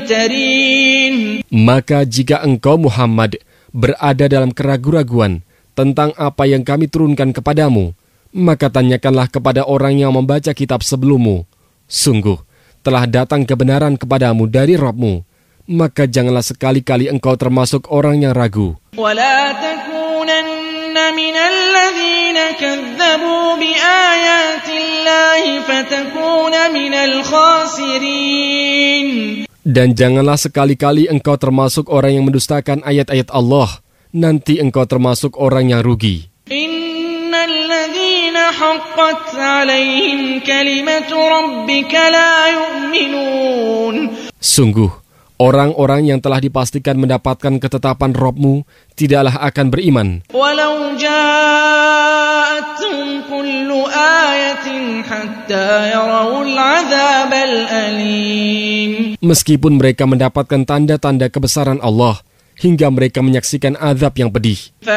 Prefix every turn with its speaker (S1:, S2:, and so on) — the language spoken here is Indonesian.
S1: ممترين.
S2: Maka jika engkau Muhammad berada dalam keraguan-raguan tentang apa yang kami turunkan kepadamu, maka tanyakanlah kepada orang yang membaca kitab sebelummu. Sungguh, telah datang kebenaran kepadamu dari Rabb-Mu, maka janganlah sekali-kali engkau termasuk orang yang ragu.
S1: ولا تكونن من الذين كذبوا بآيات الله فتكون من الخاسرين.
S2: Dan janganlah sekali-kali engkau termasuk orang yang mendustakan ayat-ayat Allah, nanti engkau termasuk orang yang rugi.
S1: إن الذين حقت عليهم كلمة ربك لا يؤمنون.
S2: Sungguh, orang-orang yang telah dipastikan mendapatkan ketetapan Rabb-Mu tidaklah akan beriman.
S1: ولو جاءتهم كل آية حتى يروا العذاب الأليم.
S2: Meskipun mereka mendapatkan tanda-tanda kebesaran Allah, hingga mereka menyaksikan azab yang pedih.